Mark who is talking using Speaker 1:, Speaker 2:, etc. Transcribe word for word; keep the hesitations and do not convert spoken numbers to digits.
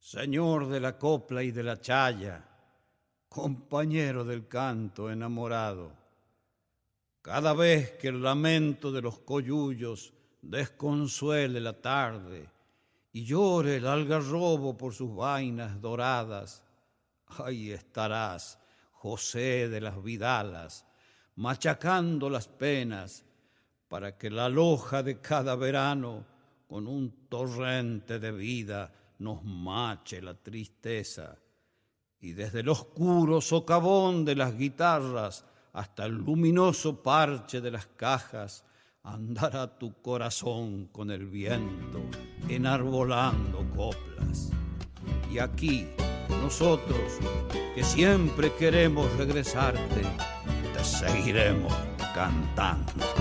Speaker 1: Señor de la copla y de la chaya, compañero del canto enamorado, cada vez que el lamento de los coyullos desconsuele la tarde y llore el algarrobo por sus vainas doradas, ahí estarás, José de las Vidalas, machacando las penas para que la loja de cada verano con un torrente de vida nos mache la tristeza. Y desde el oscuro socavón de las guitarras hasta el luminoso parche de las cajas andará tu corazón con el viento enarbolando coplas. Y aquí nosotros, que siempre queremos regresarte, te seguiremos cantando.